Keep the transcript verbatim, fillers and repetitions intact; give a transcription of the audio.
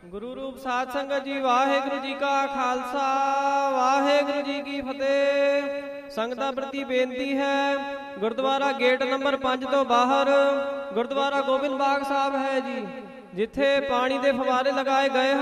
ਗੁਰੂ ਰੂਪ ਸਾਧ ਸੰਗਤ ਜੀ, ਵਾਹਿਗੁਰੂ ਜੀ ਕਾ ਖਾਲਸਾ ਵਾਹਿਗੁਰੂ ਜੀ ਕੀ ਫਤਿਹ। ਸੰਗਤਾਂ ਪ੍ਰਤੀ ਬੇਨਤੀ ਹੈ, ਗੁਰਦੁਆਰਾ ਗੇਟ ਨੰਬਰ ਪੰਜ ਤੋਂ ਬਾਹਰ ਗੁਰਦੁਆਰਾ ਗੋਬਿੰਦ ਬਾਗ ਸਾਹਿਬ ਹੈ ਜੀ, ਜਿੱਥੇ ਪਾਣੀ ਦੇ ਫਵਾਰੇ ਲਗਾਏ ਗਏ